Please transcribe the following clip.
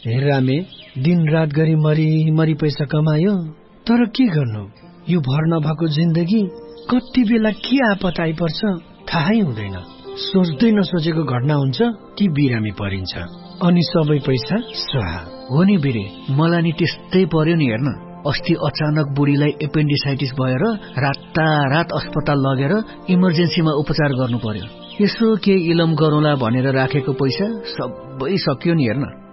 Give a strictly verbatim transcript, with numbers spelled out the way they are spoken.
हेर रामे, दिन रात गरी मरी मरी पैसा कमायो, तर के गर्नु? यो भर नभएको जिन्दगी कति बेला के आपत आइपर्छ थाहै हुँदैन। सोच्दै नसोचेको घटना हुन्छ, ती बिरामी परिन्छ, अनि सबै पैसा स्वाहा। हो नि बिरे, मलाई नि त्यस्तै पर्यो नि। हेर्न, अस्ति अचानक बुढीलाई एपेन्डिसाइटिस भएर रातारात अस्पताल लगेर इमर्जेन्सीमा उपचार गर्नु पर्यो। यसो के इलम गरौँला भनेर राखेको पैसा सबै सकियो नि। हेर्न।